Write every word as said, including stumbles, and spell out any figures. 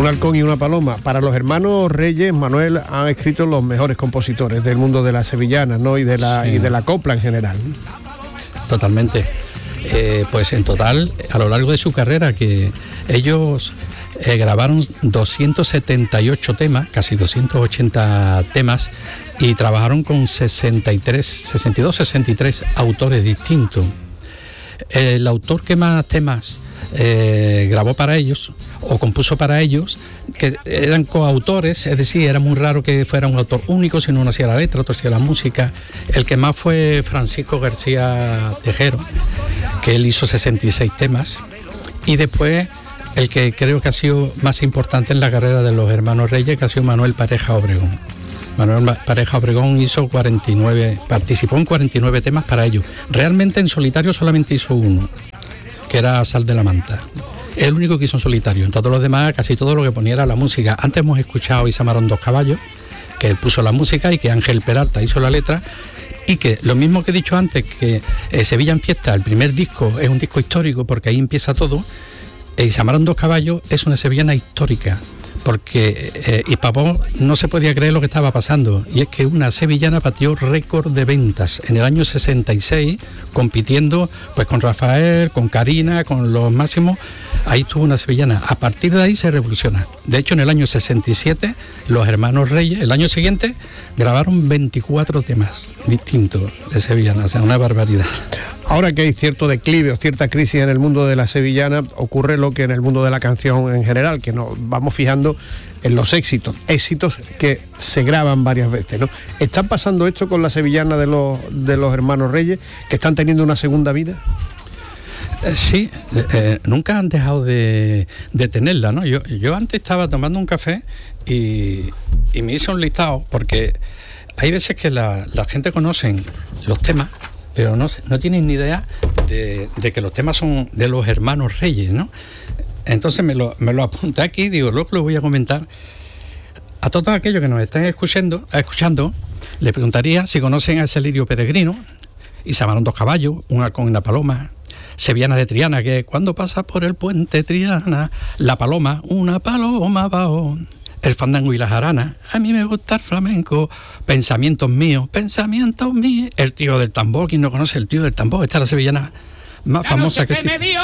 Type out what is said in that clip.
Un halcón y una paloma. Para los hermanos Reyes, Manuel, han escrito los mejores compositores del mundo de las sevillanas, ¿no? Y de la, sí. y de la copla en general. Totalmente. Eh, pues en total, a lo largo de su carrera, que ellos eh, grabaron doscientos setenta y ocho temas, casi doscientos ochenta temas, y trabajaron con sesenta y tres, sesenta y dos, sesenta y tres autores distintos. El autor que más temas eh, grabó para ellos o compuso para ellos, que eran coautores, es decir, era muy raro que fuera un autor único, sino uno hacía la letra, otro hacía la música. El que más fue Francisco García Tejero, que él hizo sesenta y seis temas, y después el que creo que ha sido más importante en la carrera de los hermanos Reyes, que ha sido Manuel Pareja Obregón. Manuel Pareja Obregón hizo cuarenta y nueve, participó en cuarenta y nueve temas para ellos. Realmente en solitario solamente hizo uno, que era Sal de la Manta. Es el único que hizo en solitario. En todos los demás, casi todo lo que ponía era la música. Antes hemos escuchado Y se amaron dos caballos, que él puso la música y que Ángel Peralta hizo la letra. Y que lo mismo que he dicho antes, que eh, Sevilla en Fiesta, el primer disco, es un disco histórico porque ahí empieza todo. Y se amaron dos caballos es una sevillana histórica, porque eh, y Pavón no se podía creer lo que estaba pasando, y es que una sevillana batió récord de ventas en el año sesenta y seis, compitiendo pues con Rafael, con Karina, con los máximos. Ahí estuvo una sevillana. A partir de ahí se revoluciona. De hecho, en el año sesenta y siete, los hermanos Reyes, el año siguiente, grabaron veinticuatro temas distintos de sevillana, o sea, una barbaridad. Ahora que hay cierto declive o cierta crisis en el mundo de la sevillana, ocurre lo que en el mundo de la canción en general, que nos vamos fijando en los éxitos, éxitos que se graban varias veces, ¿no? ¿Están pasando esto con la sevillana de los, de los hermanos Reyes, que están teniendo una segunda vida? Eh, sí, eh, nunca han dejado de, de tenerla, ¿no? Yo, yo antes estaba tomando un café y, y me hice un listado, porque hay veces que la, la gente conoce los temas, pero no, no tienen ni idea de, de que los temas son de los hermanos Reyes, ¿no? Entonces me lo, me lo apunté aquí y digo, luego lo voy a comentar. A todos aquellos que nos están escuchando, escuchando, le preguntaría si conocen a ese lirio peregrino, Y se amaron dos caballos, un halcón y una paloma. Sevillana de Triana, que cuando pasa por el puente Triana, la paloma, una paloma bajo. El fandango y la jarana, a mí me gusta el flamenco. Pensamientos míos, pensamientos míos. El tío del tambor, ¿quién no conoce el tío del tambor? Esta es la sevillana más famosa que existe.